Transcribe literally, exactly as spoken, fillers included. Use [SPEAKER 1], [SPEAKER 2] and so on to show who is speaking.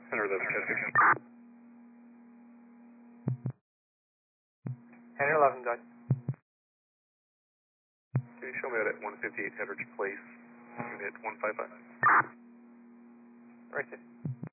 [SPEAKER 1] Center eleven, Cat six.
[SPEAKER 2] Center eleven, Doug.
[SPEAKER 1] Can you show me that at one fifty-eight Hetheridge Place, unit one five five?
[SPEAKER 2] Right there.